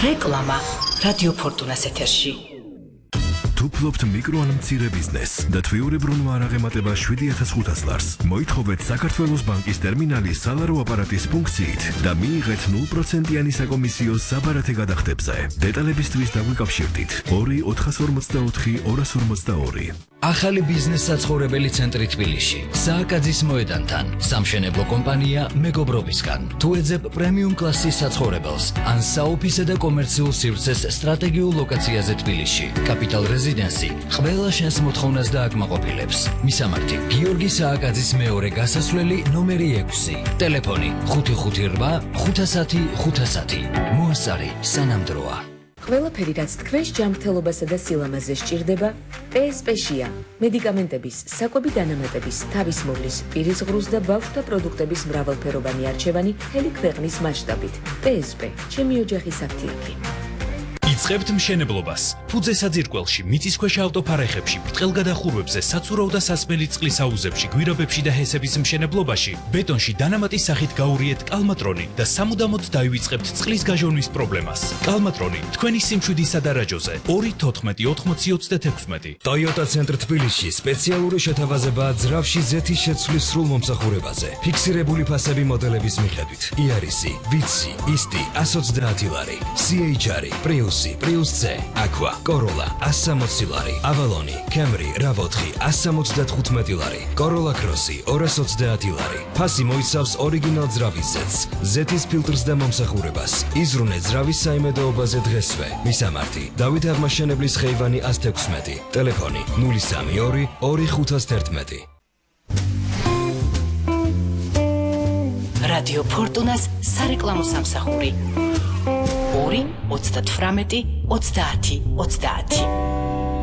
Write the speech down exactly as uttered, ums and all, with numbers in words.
რეკლამა რადიო ფორტუნას ეთერში. თუ ფლობთ მიკრო ან მცირე ბიზნესს და თვიურებრუნვა არ აღემატება შვიდი ათას ხუთას ლარს, მოითხოვეთ საქართველოს ბანკის ტერმინალის სალარო აპარატის ფუნქციით და მიიღეთ ნულ პროცენტიანი საკომისიო საბარათე გადახდებზე. დეტალებისთვის დაგვიკავშირდით ორი ოთხას ორმოცდაოთხი ორას ორმოცდაორი. ახალი ბიზნეს საცხოვრებელი ცენტრი თბილისში. სააკაძის მოედანთან. სამშენებლო კომპანია მეგობრობისგან. თუ ეძებ პრემიუმ კლასის საცხოვრებელს ან საოფისე და კომერციულ სივრცეს სტრატეგიულ ლოკაციაზე თბილისში. კაპიტალ რეზიდენსი ყველა შენს მოთხოვნას დააკმაყოფილებს. მისამართი გიორგი სააკაძის მეორე გასასვლელი ნომერი ექვსი. ტელეფონი ხუთი ხუთი რვა ხუთასათი ხუთასათი. მოასწარი სანამდროა. ყველაფერი რაც თქვენს ჯანმრთელობასა და სილამაზეს სჭირდება, პე ეს პე-შია. მედიკამენტების, საკვები დანამატების, თავის მოვლის, პირის ღრუს და ბავშვთა პროდუქტების მრავალფეროვანი არჩევანი მთელი ქვეყნის მასშტაბით. პე ეს პე, ჩემი ოჯახის აფთიაქი. იწყებთ მშენებლობას. ფუძე საძირკველში, მიწისქვეშა ავტოფარეხებში, ბრტყელგადახურვებზე, საცურაო და სასმელი წყლის აუზებში, გვირაბებში და ჰესების მშენებლობაში, ბეტონში დანამატის სახით გაურიეთ კალმატრონი და სამუდამოდ დაივიწყებთ წყლის გაჟონვის პრობლემას. კალმატრონი თქვენი სიმშვიდისა და რაჯოზე. ორი თოთხმეტი ოთხმოცი ოცდაექვსმეტი. Toyota ცენტრ თბილისში სპეციალური შეთავაზებაა ძრავში ზეთის შეცვლის სრულ მომსახურებაზე. ფიქსირებული ფასები მოდელების მიხედვით. იარისი, ვიცი, ისტი, ას ოცდაათი ლარი, სი ეიჩ არი, პრიუსი, პრიუს C, Aqua, Corolla, ას სამოცი ლარი, Avalon, Camry, RAV ოთხი, ას სამოცდათხუთმეტი ლარი, Corolla Cross-ი, ორას ოცდაათი ლარი. ფასი მოიცავს ორიგინალ ძრავის ზეთს, ზეთის ფილტრს და მომსახურებას. იზრუნე ძრავის საიმედოობაზე დღესვე. მისამართი, დავით აღმაშენებლის ხეივანი ას თექვსმეტი. ტელეფონი ნული სამი ორი ორი ხუთას თერთმეტი. რადიო ფორტუნას სარეკლამო სამსახური. ორი ოცდათვრამეტი ოცდაათი ოცდაათი.